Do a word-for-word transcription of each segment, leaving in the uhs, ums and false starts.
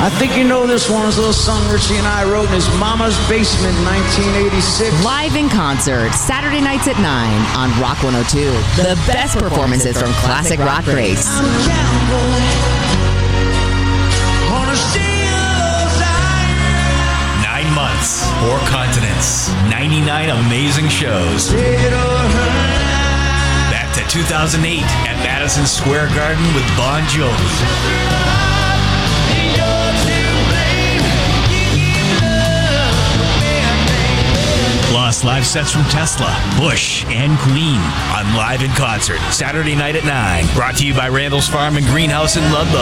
I think you know this one. It's a little song Richie and I wrote in his mama's basement in nineteen eighty-six. Live in concert, Saturday nights at nine on Rock one oh two. The best performances from classic rock greats. I'm a cowboy on a steel side. Nine months, four continents, ninety-nine amazing shows. Back to two thousand eight at Madison Square Garden with Bon Jovi. Plus, live sets from Tesla, Bush, and Queen on Live in Concert, Saturday night at nine. Brought to you by Randall's Farm and Greenhouse in Ludlow.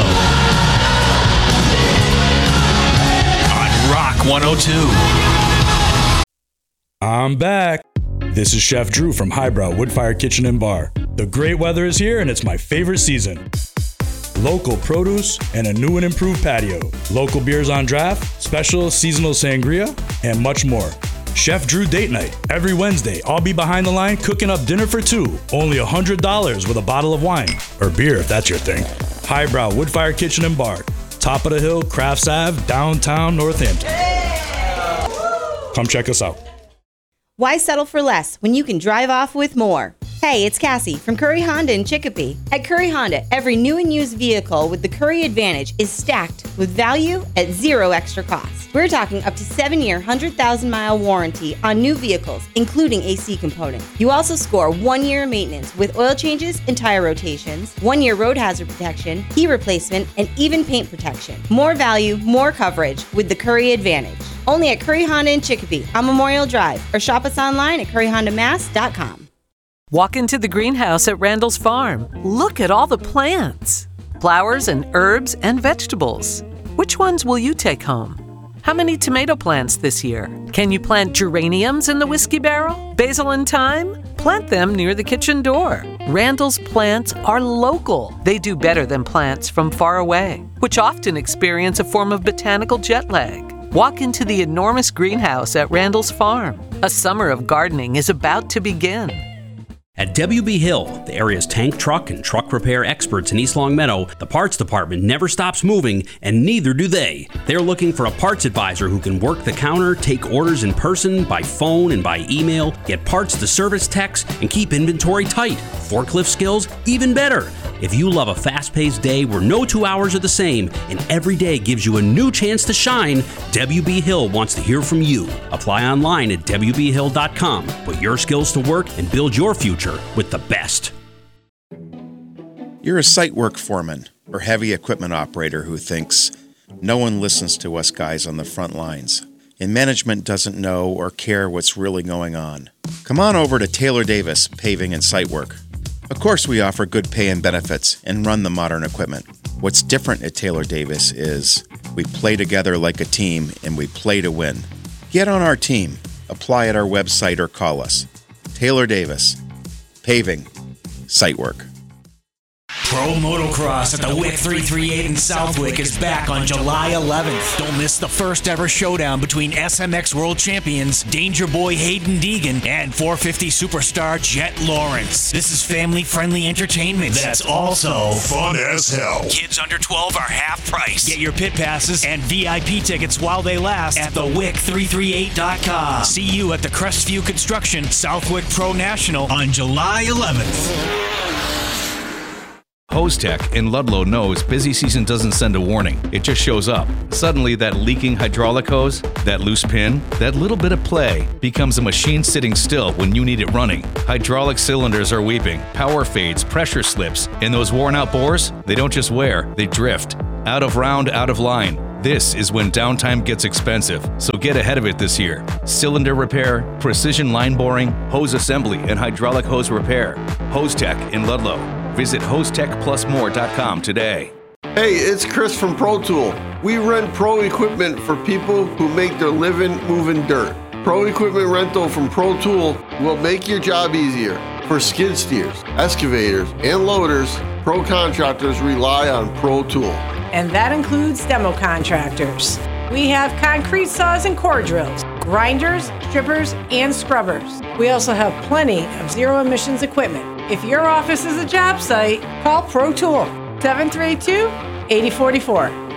On Rock one oh two. I'm back. This is Chef Drew from Highbrow Woodfire Kitchen and Bar. The great weather is here and it's my favorite season. Local produce and a new and improved patio. Local beers on draft, special seasonal sangria, and much more. Chef Drew Date Night. Every Wednesday, I'll be behind the line cooking up dinner for two. Only one hundred dollars with a bottle of wine. Or beer if that's your thing. Highbrow Woodfire Kitchen and Bar. Top of the hill, Crafts Ave, downtown Northampton. Come check us out. Why settle for less when you can drive off with more? Hey, it's Cassie from Curry Honda in Chicopee. At Curry Honda, every new and used vehicle with the Curry Advantage is stacked with value at zero extra cost. We're talking up to seven-year, one hundred thousand mile warranty on new vehicles, including A C components. You also score one-year maintenance with oil changes and tire rotations, one-year road hazard protection, key replacement, and even paint protection. More value, more coverage with the Curry Advantage. Only at Curry Honda in Chicopee on Memorial Drive, or shop us online at curry honda mass dot com. Walk into the greenhouse at Randall's Farm. Look at all the plants. Flowers and herbs and vegetables. Which ones will you take home? How many tomato plants this year? Can you plant geraniums in the whiskey barrel? Basil and thyme? Plant them near the kitchen door. Randall's plants are local. They do better than plants from far away, which often experience a form of botanical jet lag. Walk into the enormous greenhouse at Randall's Farm. A summer of gardening is about to begin. At W B Hill, the area's tank truck and truck repair experts in East Longmeadow, the parts department never stops moving, and neither do they. They're looking for a parts advisor who can work the counter, take orders in person, by phone, and by email, get parts to service techs, and keep inventory tight. Forklift skills, even better. If you love a fast-paced day where no two hours are the same and every day gives you a new chance to shine, W B Hill wants to hear from you. Apply online at W B hill dot com. Put your skills to work and build your future with the best. You're a site work foreman or heavy equipment operator who thinks, no one listens to us guys on the front lines, and management doesn't know or care what's really going on. Come on over to Taylor Davis Paving and Site Work. Of course, we offer good pay and benefits and run the modern equipment. What's different at Taylor Davis is we play together like a team and we play to win. Get on our team. Apply at our website or call us. Taylor Davis, Paving, Site Work. Pro Motocross at the W I C three thirty-eight in Southwick is back on July eleventh. Don't miss the first ever showdown between S M X World Champions Danger Boy Hayden Deegan and four fifty superstar Jet Lawrence. This is family-friendly entertainment that's also fun as hell. Kids under twelve are half price. Get your pit passes and V I P tickets while they last at the W I C three thirty-eight dot com. See you at the Crestview Construction Southwick Pro National on July eleventh. Hose Tech in Ludlow knows busy season doesn't send a warning. It just shows up. Suddenly that leaking hydraulic hose, that loose pin, that little bit of play becomes a machine sitting still when you need it running. Hydraulic cylinders are weeping, power fades, pressure slips, and those worn out bores, they don't just wear, they drift. Out of round, out of line. This is when downtime gets expensive, so get ahead of it this year. Cylinder repair, precision line boring, hose assembly, and hydraulic hose repair. Hose Tech in Ludlow. Visit hose tech plus more dot com today. Hey, it's Chris from Pro Tool. We rent pro equipment for people who make their living moving dirt. Pro equipment rental from Pro Tool will make your job easier. For skid steers, excavators, and loaders, pro contractors rely on Pro Tool. And that includes demo contractors. We have concrete saws and core drills, grinders, strippers, and scrubbers. We also have plenty of zero emissions equipment. If your office is a job site, call Pro Tool, seven three two, eight oh four four.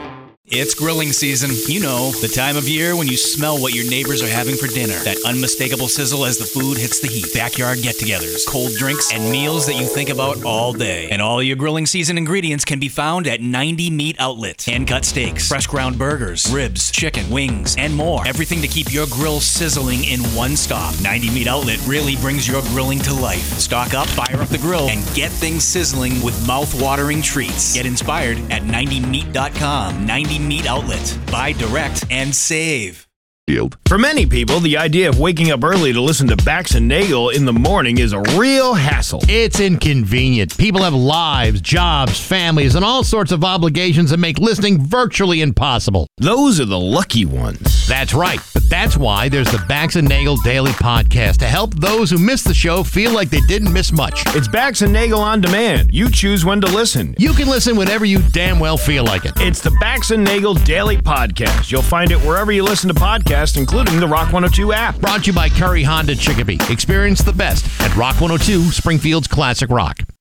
It's grilling season. You know, the time of year when you smell what your neighbors are having for dinner. That unmistakable sizzle as the food hits the heat. Backyard get-togethers, cold drinks, and meals that you think about all day. And all your grilling season ingredients can be found at ninety Meat Outlet. Hand-cut steaks, fresh ground burgers, ribs, chicken, wings, and more. Everything to keep your grill sizzling in one stop. ninety Meat Outlet really brings your grilling to life. Stock up, fire up the grill, and get things sizzling with mouth-watering treats. Get inspired at ninety meat dot com. ninety Meat Outlet. Buy direct and save. For many people, the idea of waking up early to listen to Bax and Nagel in the morning is a real hassle. It's inconvenient. People have lives, jobs, families, and all sorts of obligations that make listening virtually impossible. Those are the lucky ones. That's right. But that's why there's the Bax and Nagel Daily Podcast to help those who miss the show feel like they didn't miss much. It's Bax and Nagel on demand. You choose when to listen. You can listen whenever you damn well feel like it. It's the Bax and Nagel Daily Podcast. You'll find it wherever you listen to podcasts, including the Rock one oh two app. Brought to you by Curry Honda Chicopee. Experience the best at Rock one oh two, Springfield's Classic Rock.